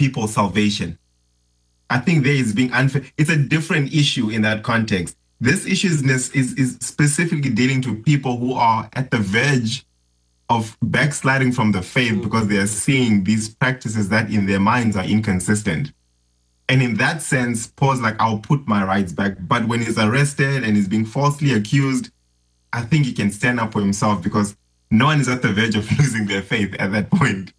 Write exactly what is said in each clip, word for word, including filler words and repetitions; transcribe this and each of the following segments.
people's salvation. I think there is being unfair. It's a different issue in that context. This issue is, is, is specifically dealing to people who are at the verge of backsliding from the faith because they are seeing these practices that in their minds are inconsistent. And in that sense, Paul's like, I'll put my rights back. But when he's arrested and he's being falsely accused, I think he can stand up for himself because no one is at the verge of losing their faith at that point.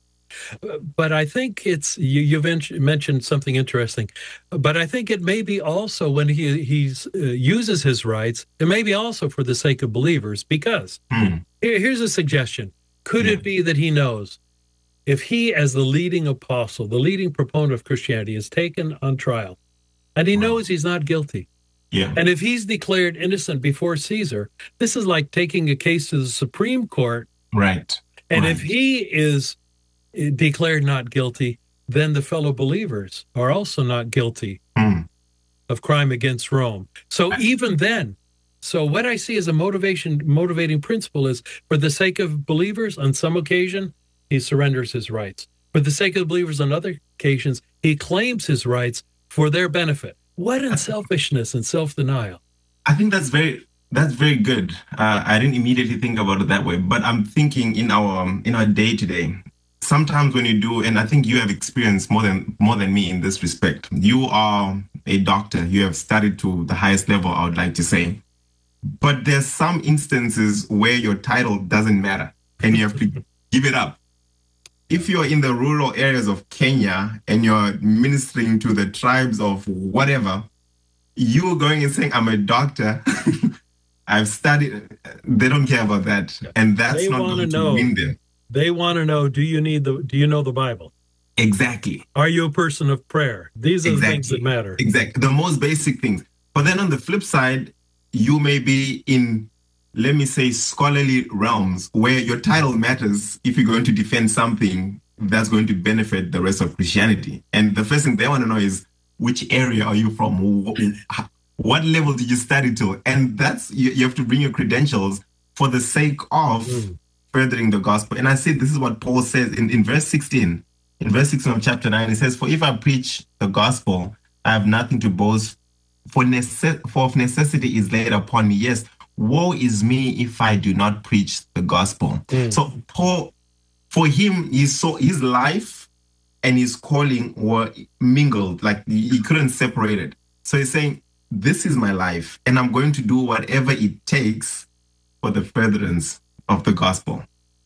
But I think it's, you, you've mentioned something interesting, but I think it may be also when he he's, uh, uses his rights, it may be also for the sake of believers, because mm. here, here's a suggestion. Could yeah. it be that he knows if he, as the leading apostle, the leading proponent of Christianity, is taken on trial, and he wow. knows he's not guilty, yeah. and if he's declared innocent before Caesar, this is like taking a case to the Supreme Court. Right. And right. if he is declared not guilty, then the fellow believers are also not guilty mm. of crime against Rome. So even then, so what I see as a motivation, motivating principle is for the sake of believers, on some occasion, he surrenders his rights. For the sake of believers, on other occasions, he claims his rights for their benefit. What unselfishness and self-denial. I think that's very that's very good. Uh, I didn't immediately think about it that way, but I'm thinking in our um, in our day-to-day, sometimes when you do, and I think you have experienced more than more than me in this respect. You are a doctor. You have studied to the highest level, I would like to say. But there's some instances where your title doesn't matter and you have to give it up. If you're in the rural areas of Kenya and you're ministering to the tribes of whatever, you're going and saying, I'm a doctor. I've studied. They don't care about that. And that's they not going know. to win them. They want to know, do you need the, do you know the Bible? Exactly. Are you a person of prayer? These are exactly. the things that matter. Exactly. The most basic things. But then on the flip side, you may be in, let me say, scholarly realms where your title matters if you're going to defend something that's going to benefit the rest of Christianity. And the first thing they want to know is, which area are you from? What level did you study to? And that's, you, you have to bring your credentials for the sake of mm. furthering the gospel. And I said, this is what Paul says in, in verse sixteen. In verse sixteen of chapter nine, he says, for if I preach the gospel, I have nothing to boast, for, necess- for of necessity is laid upon me. Yes, woe is me if I do not preach the gospel. Mm. So Paul, for him, he saw his life and his calling were mingled, like he couldn't separate it. So he's saying, this is my life, and I'm going to do whatever it takes for the furtherance of the gospel.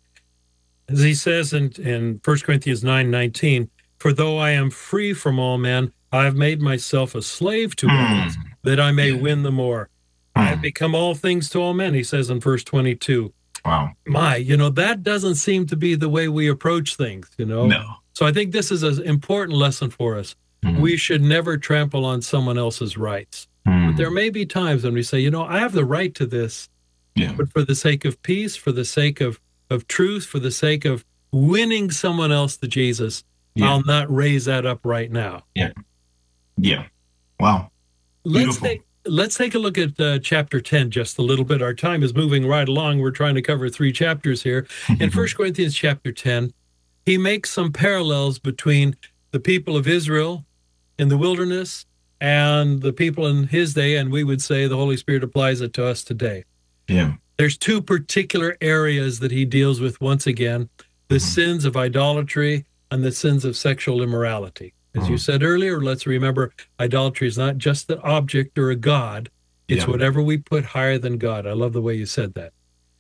As he says in, in First Corinthians nine nineteen, for though I am free from all men, I have made myself a slave to mm. all, that I may yeah. win the more. Mm. I have become all things to all men, he says in verse twenty-two. Wow. My, you know, that doesn't seem to be the way we approach things, you know? No. So I think this is an important lesson for us. Mm. We should never trample on someone else's rights. Mm. But there may be times when we say, you know, I have the right to this, yeah. but for the sake of peace, for the sake of, of truth, for the sake of winning someone else to Jesus, yeah. I'll not raise that up right now. Yeah. Yeah. Wow. Let's Beautiful. take, let's take a look at uh, chapter ten just a little bit. Our time is moving right along. We're trying to cover three chapters here. In First Corinthians chapter ten, he makes some parallels between the people of Israel in the wilderness and the people in his day, and we would say the Holy Spirit applies it to us today. Yeah. There's two particular areas that he deals with once again, the mm-hmm. sins of idolatry and the sins of sexual immorality. As mm-hmm. you said earlier, let's remember, idolatry is not just an object or a god. It's yeah. whatever we put higher than God. I love the way you said that.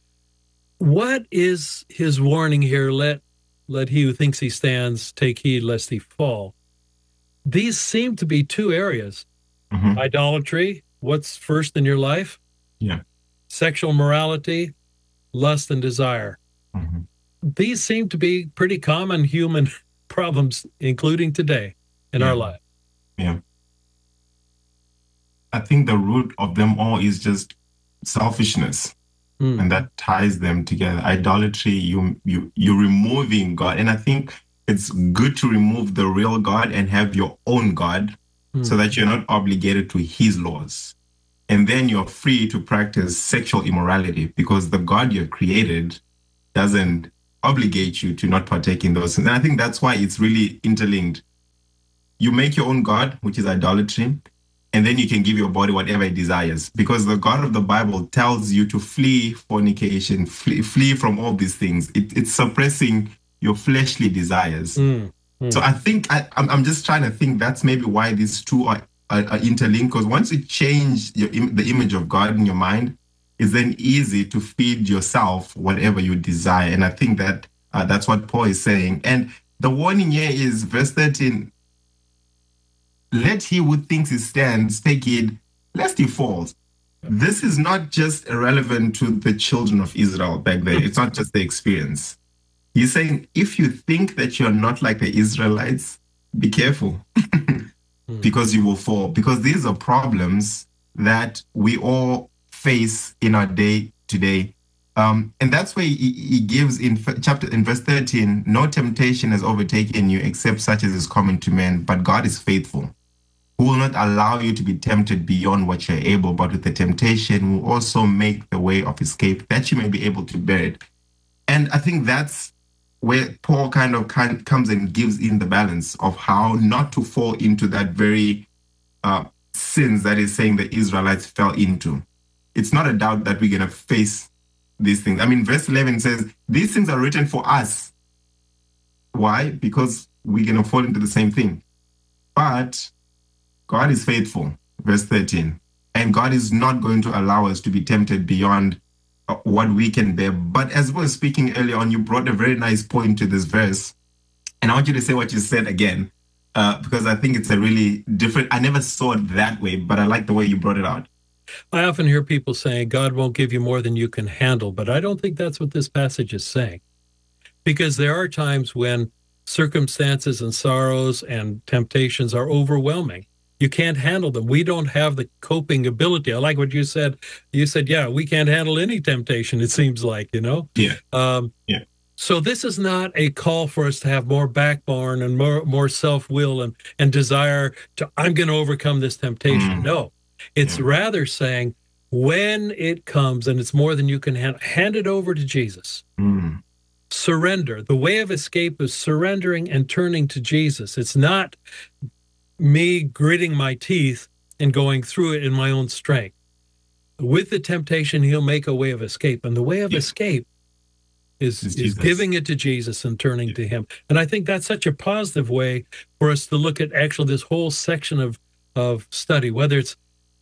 What is his warning here? Let, let he who thinks he stands take heed lest he fall. These seem to be two areas. Mm-hmm. Idolatry, what's first in your life? Yeah. Sexual morality, lust and desire. Mm-hmm. These seem to be pretty common human problems, including today in yeah. our life. Yeah. I think the root of them all is just selfishness. Mm. And that ties them together. Idolatry, you, you, you're removing God. And I think it's good to remove the real God and have your own God mm. so that you're not obligated to his laws. And then you're free to practice sexual immorality because the God you've created doesn't obligate you to not partake in those things. And I think that's why it's really interlinked. you make your own God, which is idolatry, and then you can give your body whatever it desires. Because the God of the Bible tells you to flee fornication, flee, flee from all these things. It, it's suppressing your fleshly desires. Mm, mm. So I think, I, I'm, I'm just trying to think that's maybe why these two are, are, are interlinked. Because once you change your, the image of God in your mind, it's then easy to feed yourself whatever you desire. And I think that uh, that's what Paul is saying. And the warning here is verse thirteen, let he who thinks he stands take heed, lest he falls. This is not just irrelevant to the children of Israel back then. It's not just the experience. He's saying, if you think that you're not like the Israelites, be careful because you will fall. Because these are problems that we all face in our day today. Um, and that's why he, he gives in chapter in verse thirteen, no temptation has overtaken you except such as is common to men, but God is faithful, who will not allow you to be tempted beyond what you're able, but with the temptation will also make the way of escape that you may be able to bear it. And I think that's where Paul kind of kind comes and gives in the balance of how not to fall into that very uh, sins that is saying the Israelites fell into. It's not a doubt that we're going to face these things. I mean, verse eleven says, these things are written for us. Why? Because we're going to fall into the same thing. But God is faithful, verse thirteen, and God is not going to allow us to be tempted beyond uh, what we can bear. But as we were speaking earlier on, you brought a very nice point to this verse, and I want you to say what you said again, uh, because I think it's a really different, I never saw it that way, but I like the way you brought it out. I often hear people saying, God won't give you more than you can handle, but I don't think that's what this passage is saying. Because there are times when circumstances and sorrows and temptations are overwhelming. You can't handle them. We don't have the coping ability. I like what you said. You said, yeah, we can't handle any temptation, it seems like, you know? Yeah. Um, yeah. So this is not a call for us to have more backbone and more, more self-will and, and desire to, I'm going to overcome this temptation. Mm. No, it's yeah. rather saying, when it comes and it's more than you can handle, hand it over to Jesus. Mm. Surrender. The way of escape is surrendering and turning to Jesus. It's not me gritting my teeth and going through it in my own strength. With the temptation, he'll make a way of escape. And the way of yeah. escape is, is giving it to Jesus and turning yeah. to him. And I think that's such a positive way for us to look at actually this whole section of, of study, whether it's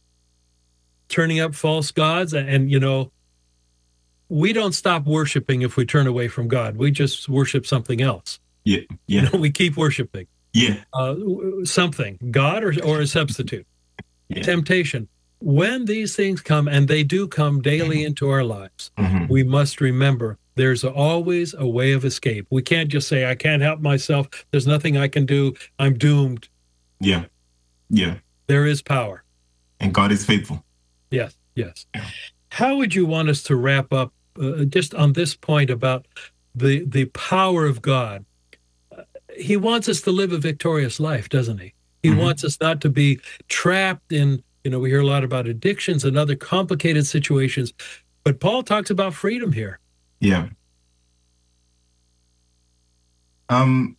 turning up false gods. And, and, you know, we don't stop worshiping if we turn away from God. We just worship something else. Yeah, yeah. You know, we keep worshiping. Yeah. Uh, something, God or, or a substitute. Yeah. Temptation. When these things come, and they do come daily mm-hmm. into our lives, mm-hmm. we must remember there's always a way of escape. We can't just say, I can't help myself. There's nothing I can do. I'm doomed. Yeah. Yeah. There is power. And God is faithful. Yes. Yes. Yeah. How would you want us to wrap up uh, just on this point about the, the power of God? He wants us to live a victorious life, doesn't he? He mm-hmm. wants us not to be trapped in, you know, we hear a lot about addictions and other complicated situations, but Paul talks about freedom here. Yeah. Um,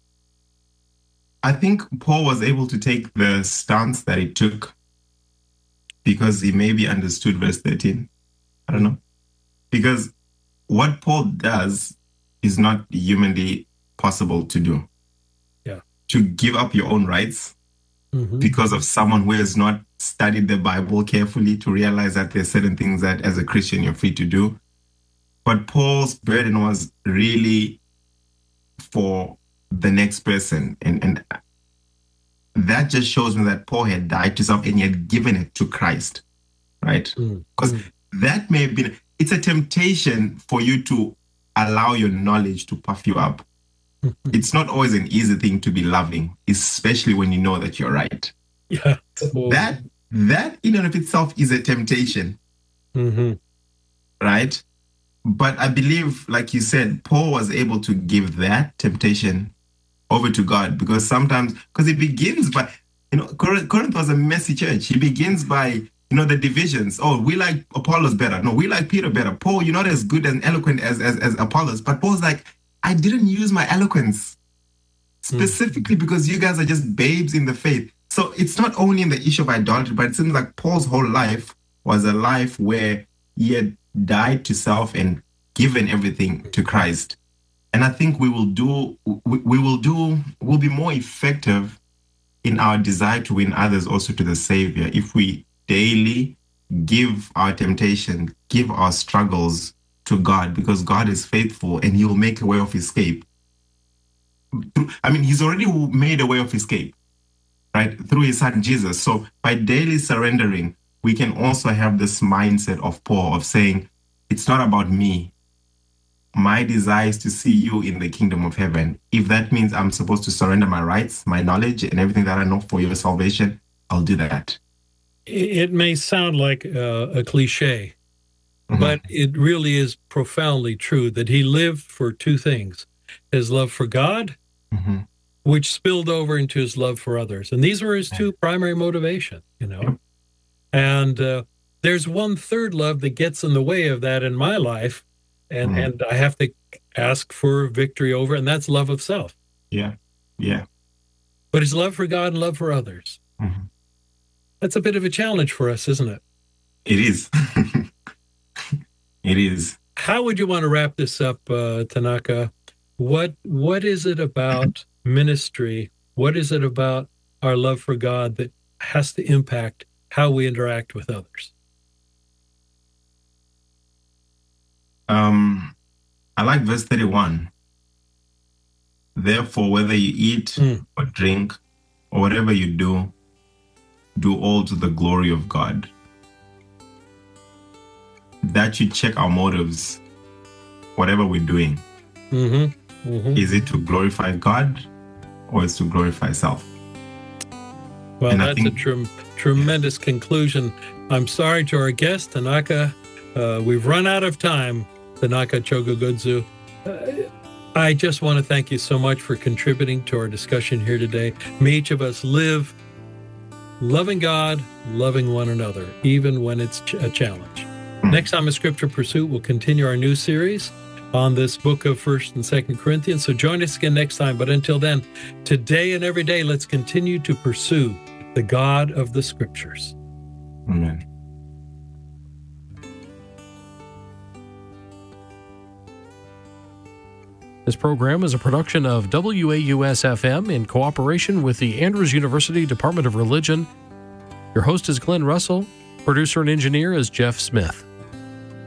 I think Paul was able to take the stance that he took because he maybe understood verse thirteen. I don't know. Because what Paul does is not humanly possible to do. Yeah. To give up your own rights mm-hmm. because of someone who has not studied the Bible carefully, to realize that there's certain things that as a Christian you're free to do. But Paul's burden was really for the next person. And, and that just shows me that Paul had died to self and he had given it to Christ, right? Because mm-hmm. that may have been, it's a temptation for you to allow your knowledge to puff you up. It's not always an easy thing to be loving, especially when you know that you're right. Yeah. That that in and of itself is a temptation. Mm-hmm. Right? But I believe, like you said, Paul was able to give that temptation over to God, because sometimes, because it begins by, you know, Corinth, Corinth was a messy church. He begins by, you know, the divisions. Oh, we like Apollos better. No, we like Peter better. Paul, you're not as good and eloquent as, as, as Apollos. But Paul's like, I didn't use my eloquence specifically mm. because you guys are just babes in the faith. So it's not only in the issue of idolatry, but it seems like Paul's whole life was a life where he had died to self and given everything to Christ. And I think we will do, we, we will do, we'll be more effective in our desire to win others also to the Savior if we daily give our temptation, give our struggles to God, because God is faithful and he will make a way of escape. I mean, he's already made a way of escape, right? Through his son, Jesus. So by daily surrendering, we can also have this mindset of Paul of saying, it's not about me. My desire is to see you in the kingdom of heaven. If that means I'm supposed to surrender my rights, my knowledge, and everything that I know for your salvation, I'll do that. It may sound like uh, a cliche, mm-hmm. but it really is profoundly true that he lived for two things: his love for God, mm-hmm. which spilled over into his love for others. And these were his two primary motivations, you know. Yep. And uh, there's one third love that gets in the way of that in my life, and, mm-hmm. and I have to ask for victory over, and that's love of self. Yeah, yeah. But his love for God and love for others. Mm-hmm. That's a bit of a challenge for us, isn't it? It is. It is. How would you want to wrap this up, uh, Tanaka? What What is it about ministry? What is it about our love for God that has to impact how we interact with others? Um, I like verse thirty-one. Therefore, whether you eat mm. or drink or whatever you do, do all to the glory of God. That should check our motives, whatever we're doing. Mm-hmm. Mm-hmm. Is it to glorify God or is it to glorify self? Well, and that's think, a tre- tremendous yeah. conclusion. I'm sorry to our guest, Tanaka. Uh, we've run out of time, Tanaka Chogogudzu. Uh, I just want to thank you so much for contributing to our discussion here today. May each of us live loving God, loving one another, even when it's a challenge. Mm-hmm. Next time, A Scripture Pursuit, we'll continue our new series on this book of First and Second Corinthians. So join us again next time. But until then, today and every day, let's continue to pursue the God of the Scriptures. Amen. This program is a production of W A U S F M in cooperation with the Andrews University Department of Religion. Your host is Glenn Russell. Producer and engineer is Jeff Smith.